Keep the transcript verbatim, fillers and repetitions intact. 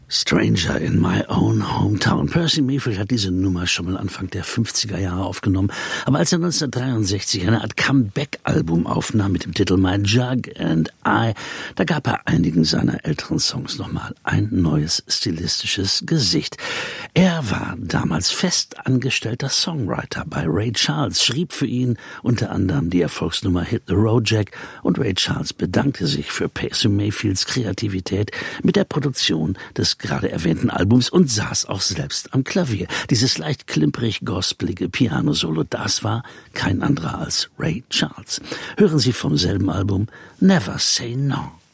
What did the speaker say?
Stranger in My Own Hometown. Percy Mayfield hat diese Nummer schon mal Anfang der fünfziger Jahre aufgenommen. Aber als er neunzehnhundertdreiundsechzig eine Art Comeback-Album aufnahm mit dem Titel My Jug and I, da gab er einigen seiner älteren Songs nochmal ein neues stilistisches Gesicht. Er war damals fest angestellter Songwriter bei Ray Charles, schrieb für ihn unter anderem die Erfolgsnummer Hit the Road Jack, und Ray Charles bedankte sich für Percy Mayfields Kreativität mit der Produktion des gerade erwähnten Albums und saß auch selbst am Klavier. Dieses leicht klimprig gospelige Piano-Solo, das war kein anderer als Ray Charles. Hören Sie vom selben Album Never Say No.